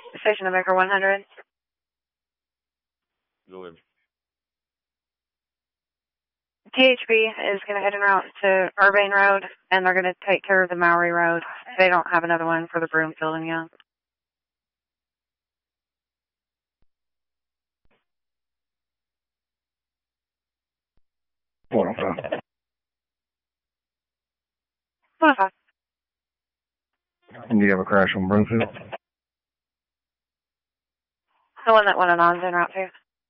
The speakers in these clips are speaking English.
Station of Baker 100. Go ahead. THB is going to head en route to Urbane Road, and they're going to take care of the Maury Road. They don't have another one for the Broomfield and Young. What on 105. And do you have a crash on Broomfield? The one that went on en route to.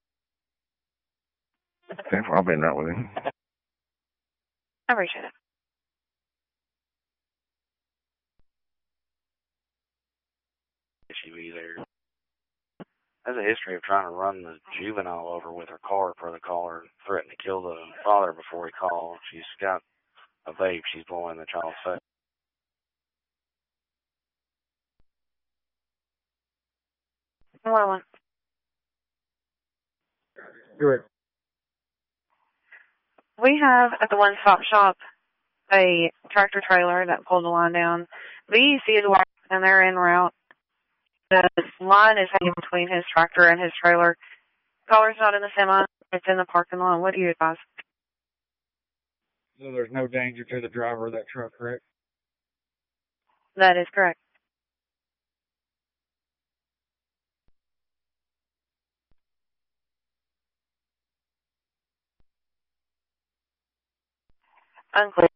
Okay, well, I'll be in that with him. I appreciate it. She be there. Has a history of trying to run the juvenile over with her car for the caller, threatened to kill the father before he called. She's got a vape she's blowing in the child's face. One. Good. We have at the one-stop shop a tractor trailer that pulled the line down. VEC is walking, and they're en route. The line is hanging between his tractor and his trailer. Caller's not in the semi. It's in the parking lot. What do you advise? So there's no danger to the driver of that truck, correct? That is correct. Unclear.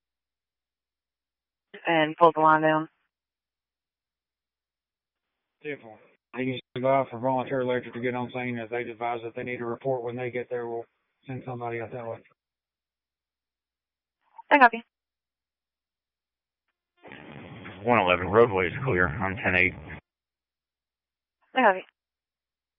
And pulled the line down. Definitely. He needs to go out for voluntary electric to get on scene. If they advise that they need a report when they get there, we'll send somebody out that way. I copy. 111 roadway is clear on 10-8. I copy.